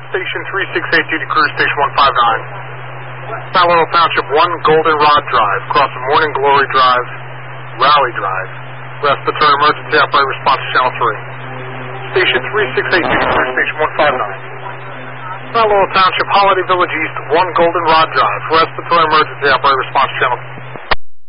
Station 3682 to Cruise Station 159. Mount Laurel Township 1 Goldenrod Drive, crossing Morning Glory Drive, Rally Drive. Respiratory emergency operator response to Channel 3. Station 3682 to Cruise Station 159. Mount Laurel Township, Holiday Village East 1 Goldenrod Drive. Respiratory emergency operator response to Channel 3.